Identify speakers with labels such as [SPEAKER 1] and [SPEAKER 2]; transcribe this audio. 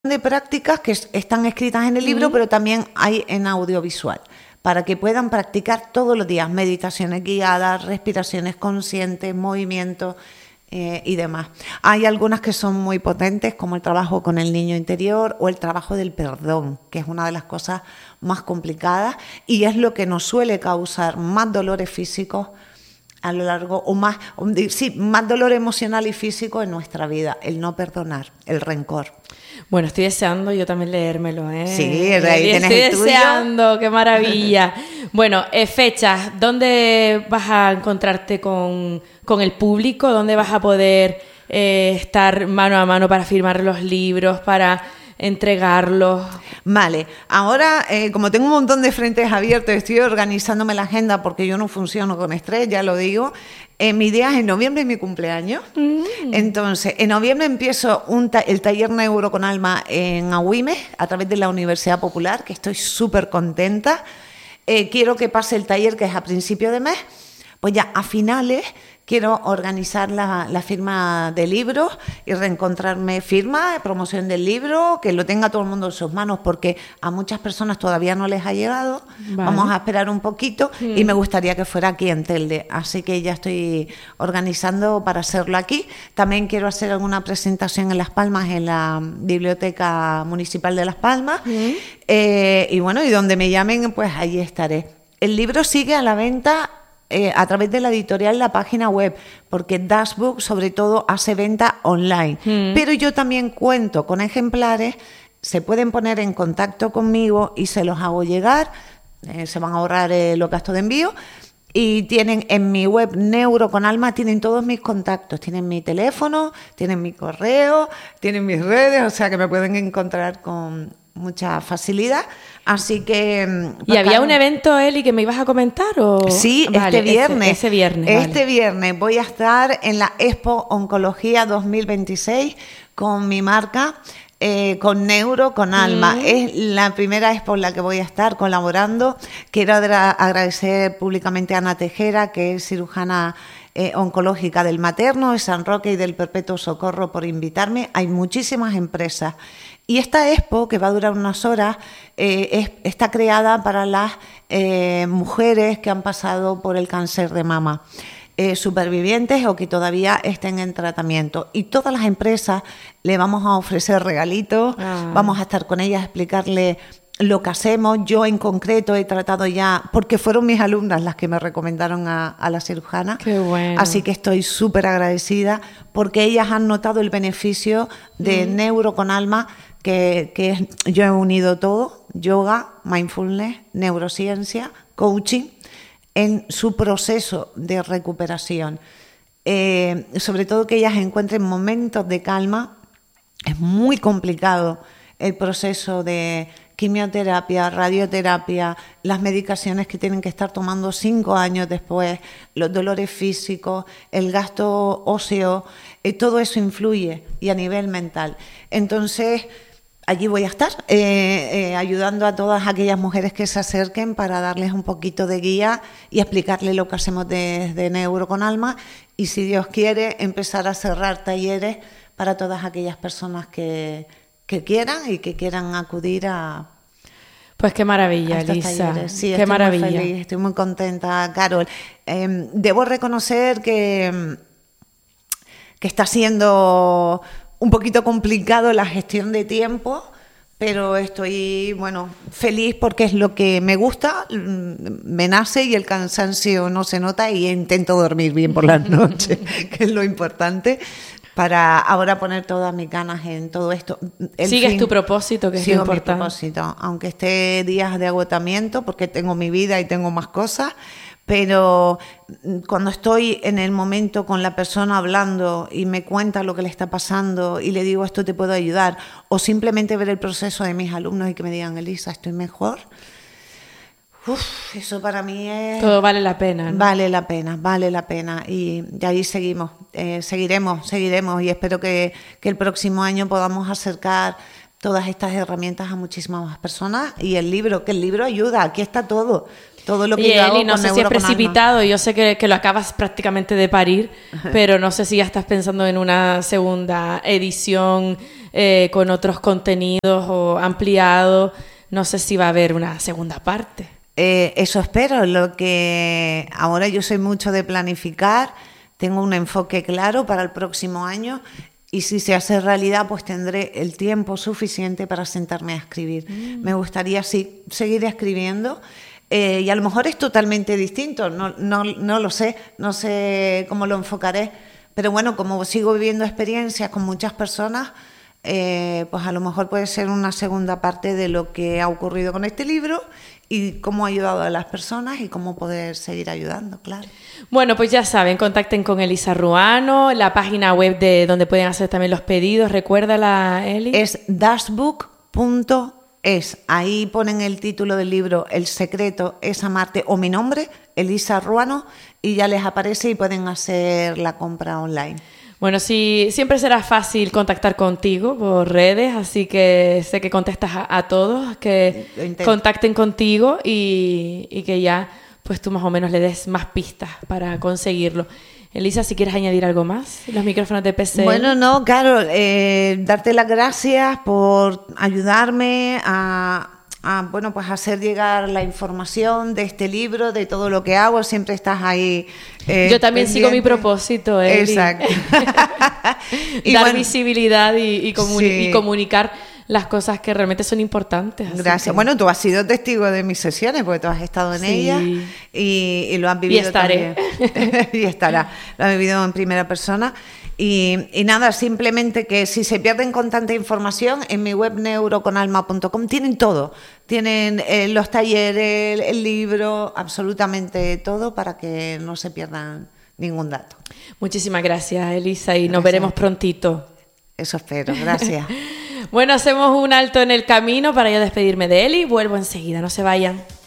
[SPEAKER 1] de prácticas que están escritas en el libro, pero también hay en audiovisual, para que puedan practicar todos los días meditaciones guiadas, respiraciones conscientes, movimientos y demás. Hay algunas que son muy potentes, como el trabajo con el niño interior o el trabajo del perdón, que es una de las cosas más complicadas y es lo que nos suele causar más dolores físicos a lo largo, más dolor emocional y físico en nuestra vida, el no perdonar, el rencor.
[SPEAKER 2] Bueno, estoy deseando yo también leérmelo, ¿eh?
[SPEAKER 1] Sí, ahí tienes el tuyo.
[SPEAKER 2] Estoy deseando, qué maravilla. Bueno, fechas, ¿dónde vas a encontrarte con el público? ¿Dónde vas a poder estar mano a mano para firmar los libros, para entregarlos?
[SPEAKER 1] Vale, ahora como tengo un montón de frentes abiertos, estoy organizándome la agenda porque yo no funciono con estrés, ya lo digo. Mi idea es en noviembre, es mi cumpleaños. Entonces, en noviembre empiezo el taller Neuro con Alma en Agüimes, a través de la Universidad Popular, que estoy súper contenta. Quiero que pase el taller, que es a principio de mes. Pues ya a finales quiero organizar la firma de libros y reencontrarme firma, promoción del libro, que lo tenga todo el mundo en sus manos, porque a muchas personas todavía no les ha llegado. Vale. Vamos a esperar un poquito y me gustaría que fuera aquí en Telde. Así que ya estoy organizando para hacerlo aquí. También quiero hacer alguna presentación en Las Palmas, en la Biblioteca Municipal de Las Palmas. Y bueno, y donde me llamen, pues allí estaré. El libro sigue a la venta a través de la editorial, la página web, porque Dashbook sobre todo hace venta online. Pero yo también cuento con ejemplares, se pueden poner en contacto conmigo y se los hago llegar, se van a ahorrar los gastos de envío. Y tienen en mi web Neuro con Alma, tienen todos mis contactos, tienen mi teléfono, tienen mi correo, tienen mis redes, o sea que me pueden encontrar con mucha facilidad. Así que...
[SPEAKER 2] ¿Y había un evento, Eli, que me ibas a comentar? ¿O?
[SPEAKER 1] Sí, vale, este viernes.
[SPEAKER 2] Ese viernes.
[SPEAKER 1] Este viernes voy a estar en la Expo Oncología 2026 con mi marca, con Neuro con Alma. Es la primera expo en la que voy a estar colaborando. Quiero agradecer públicamente a Ana Tejera, que es cirujana oncológica del Materno, de San Roque y del Perpetuo Socorro, por invitarme. Hay muchísimas empresas. Y esta expo, que va a durar unas horas, está creada para las mujeres que han pasado por el cáncer de mama, supervivientes o que todavía estén en tratamiento. Y todas las empresas le vamos a ofrecer regalitos, vamos a estar con ellas, explicarle lo que hacemos. Yo en concreto he tratado ya, porque fueron mis alumnas las que me recomendaron a la cirujana.
[SPEAKER 2] Qué bueno.
[SPEAKER 1] Así que estoy súper agradecida porque ellas han notado el beneficio de Neuro con Alma, que yo he unido todo: yoga, mindfulness, neurociencia, coaching, en su proceso de recuperación. Sobre todo que ellas encuentren momentos de calma. Es muy complicado el proceso de quimioterapia, radioterapia, las medicaciones que tienen que estar tomando 5 años después, los dolores físicos, el gasto óseo, todo eso influye, y a nivel mental. Entonces, allí voy a estar ayudando a todas aquellas mujeres que se acerquen para darles un poquito de guía y explicarles lo que hacemos desde Neuro con Alma, y si Dios quiere empezar a cerrar talleres para todas aquellas personas que quieran y que quieran acudir a...
[SPEAKER 2] Pues qué maravilla, Elisa.
[SPEAKER 1] Sí,
[SPEAKER 2] qué maravilla.
[SPEAKER 1] Muy feliz, estoy muy contenta, Carol. Debo reconocer que está siendo un poquito complicado la gestión de tiempo, pero estoy, feliz porque es lo que me gusta, me nace y el cansancio no se nota, y intento dormir bien por las noches, que es lo importante, para ahora poner todas mis ganas en todo esto.
[SPEAKER 2] Sigues tu propósito, que es lo importante.
[SPEAKER 1] Sigo mi propósito, aunque esté días de agotamiento, porque tengo mi vida y tengo más cosas, pero cuando estoy en el momento con la persona hablando y me cuenta lo que le está pasando y le digo esto te puedo ayudar, o simplemente ver el proceso de mis alumnos y que me digan, Elisa, estoy mejor, eso para mí es...
[SPEAKER 2] Todo vale la pena, ¿no?
[SPEAKER 1] Vale la pena, y ahí seguimos, seguiremos, y espero que el próximo año podamos acercar todas estas herramientas a muchísimas más personas, y que el libro ayuda, aquí está todo. Todo lo que
[SPEAKER 2] y
[SPEAKER 1] yo hago
[SPEAKER 2] Eli, no
[SPEAKER 1] con
[SPEAKER 2] sé si es
[SPEAKER 1] Neuro con Alma.
[SPEAKER 2] precipitado, yo sé que lo acabas prácticamente de parir, pero no sé si ya estás pensando en una segunda edición con otros contenidos o ampliado. No sé si va a haber una segunda parte.
[SPEAKER 1] Eso espero. Lo que ahora yo soy mucho de planificar, tengo un enfoque claro para el próximo año y si se hace realidad pues tendré el tiempo suficiente para sentarme a escribir. Me gustaría sí seguir escribiendo y a lo mejor es totalmente distinto, no lo sé, no sé cómo lo enfocaré, pero bueno, como sigo viviendo experiencias con muchas personas, pues a lo mejor puede ser una segunda parte de lo que ha ocurrido con este libro y cómo ha ayudado a las personas y cómo poder seguir ayudando, claro.
[SPEAKER 2] Bueno, pues ya saben, contacten con Elisa Ruano, la página web de donde pueden hacer también los pedidos. Recuérdala, Eli.
[SPEAKER 1] Es dashbook.es. Ahí ponen el título del libro, El secreto es amarte, o mi nombre, Elisa Ruano, y ya les aparece y pueden hacer la compra online.
[SPEAKER 2] Bueno, sí, siempre será fácil contactar contigo por redes, así que sé que contestas a todos, que contacten contigo y que ya pues tú más o menos le des más pistas para conseguirlo. Elisa, si quieres añadir algo más, los micrófonos de PC.
[SPEAKER 1] Bueno, no, claro, darte las gracias por ayudarme bueno, pues hacer llegar la información de este libro, de todo lo que hago, siempre estás ahí.
[SPEAKER 2] Yo también
[SPEAKER 1] pendiente.
[SPEAKER 2] sigo mi propósito, Eli.
[SPEAKER 1] Exacto.
[SPEAKER 2] Y dar visibilidad y comunicar las cosas que realmente son importantes.
[SPEAKER 1] Gracias.
[SPEAKER 2] Que...
[SPEAKER 1] Bueno, tú has sido testigo de mis sesiones porque tú has estado en ellas y lo has vivido.
[SPEAKER 2] Y estaré.
[SPEAKER 1] También. Y estará. Lo has vivido en primera persona. Y nada, simplemente que si se pierden con tanta información, en mi web neuroconalma.com tienen todo. Tienen los talleres, el libro, absolutamente todo para que no se pierdan ningún dato.
[SPEAKER 2] Muchísimas gracias, Elisa, y nos veremos prontito.
[SPEAKER 1] Eso espero, gracias.
[SPEAKER 2] Bueno, hacemos un alto en el camino para yo despedirme de Eli. Vuelvo enseguida, no se vayan.